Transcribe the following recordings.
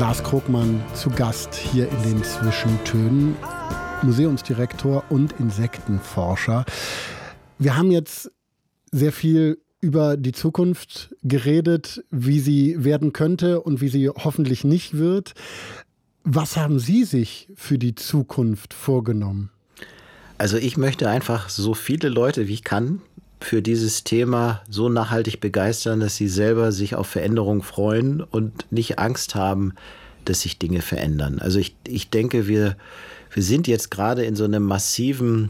Lars Krogmann zu Gast hier in den Zwischentönen, Museumsdirektor und Insektenforscher. Wir haben jetzt sehr viel über die Zukunft geredet, wie sie werden könnte und wie sie hoffentlich nicht wird. Was haben Sie sich für die Zukunft vorgenommen? Also ich möchte einfach so viele Leute wie ich kann für dieses Thema so nachhaltig begeistern, dass sie selber sich auf Veränderung freuen und nicht Angst haben, dass sich Dinge verändern. Also ich denke, wir sind jetzt gerade in so einem massiven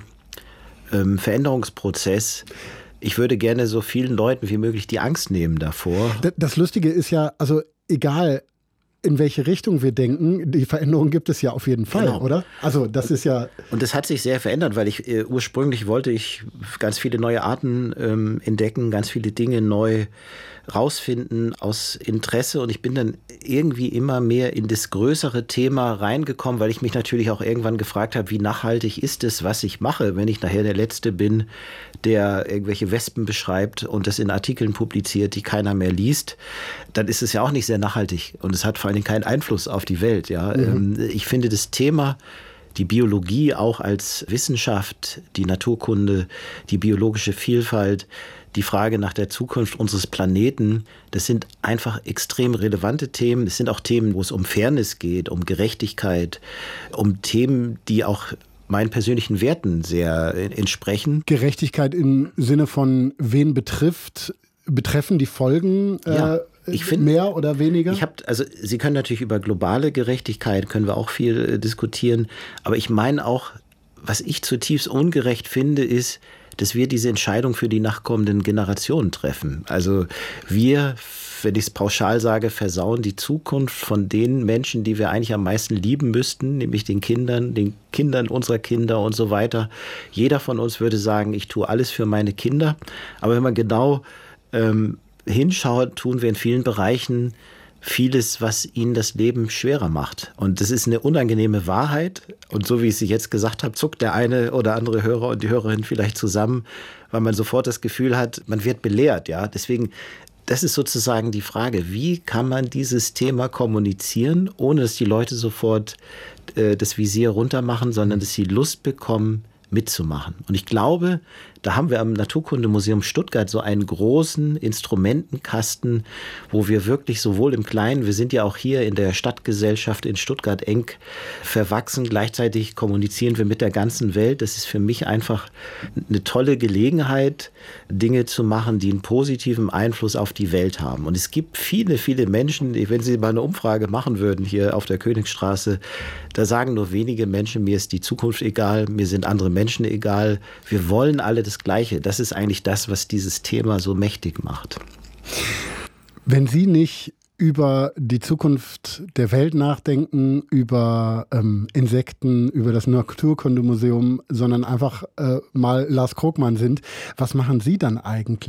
Veränderungsprozess. Ich würde gerne so vielen Leuten wie möglich die Angst nehmen davor. Das Lustige ist ja, also egal in welche Richtung wir denken, die Veränderung gibt es ja auf jeden Fall, genau. Oder? Also das ist ja... Und das hat sich sehr verändert, weil ursprünglich wollte ich ganz viele neue Arten entdecken, ganz viele Dinge neu rausfinden aus Interesse, und ich bin dann irgendwie immer mehr in das größere Thema reingekommen, weil ich mich natürlich auch irgendwann gefragt habe, wie nachhaltig ist es, was ich mache, wenn ich nachher der Letzte bin, der irgendwelche Wespen beschreibt und das in Artikeln publiziert, die keiner mehr liest, dann ist es ja auch nicht sehr nachhaltig und es hat vor allen Dingen keinen Einfluss auf die Welt. Ja? Ich finde das Thema, die Biologie auch als Wissenschaft, die Naturkunde, die biologische Vielfalt, die Frage nach der Zukunft unseres Planeten, das sind einfach extrem relevante Themen. Es sind auch Themen, wo es um Fairness geht, um Gerechtigkeit, um Themen, die auch meinen persönlichen Werten sehr entsprechen. Gerechtigkeit im Sinne von, wen betreffen die Folgen ich finde, mehr oder weniger? Sie können natürlich über globale Gerechtigkeit, können wir auch viel diskutieren, aber ich meine auch, was ich zutiefst ungerecht finde, ist, dass wir diese Entscheidung für die nachkommenden Generationen treffen. Also wir, wenn ich es pauschal sage, versauen die Zukunft von den Menschen, die wir eigentlich am meisten lieben müssten, nämlich den Kindern unserer Kinder und so weiter. Jeder von uns würde sagen, ich tue alles für meine Kinder. Aber wenn man genau hinschaut, tun wir in vielen Bereichen vieles, was ihnen das Leben schwerer macht. Und das ist eine unangenehme Wahrheit. Und so wie ich sie jetzt gesagt habe, zuckt der eine oder andere Hörer und die Hörerin vielleicht zusammen, weil man sofort das Gefühl hat, man wird belehrt. Ja? Deswegen, das ist sozusagen die Frage, wie kann man dieses Thema kommunizieren, ohne dass die Leute sofort das Visier runter machen, sondern dass sie Lust bekommen, mitzumachen. Und ich glaube, da haben wir am Naturkundemuseum Stuttgart so einen großen Instrumentenkasten, wo wir wirklich sowohl im Kleinen, wir sind ja auch hier in der Stadtgesellschaft in Stuttgart eng verwachsen, gleichzeitig kommunizieren wir mit der ganzen Welt. Das ist für mich einfach eine tolle Gelegenheit, Dinge zu machen, die einen positiven Einfluss auf die Welt haben. Und es gibt viele, viele Menschen, wenn Sie mal eine Umfrage machen würden hier auf der Königstraße, da sagen nur wenige Menschen, mir ist die Zukunft egal, mir sind andere Menschen egal. Wir wollen alle das Gleiche. Das ist eigentlich das, was dieses Thema so mächtig macht. Wenn Sie nicht über die Zukunft der Welt nachdenken, über Insekten, über das Naturkundemuseum, sondern einfach mal Lars Krogmann sind, was machen Sie dann eigentlich?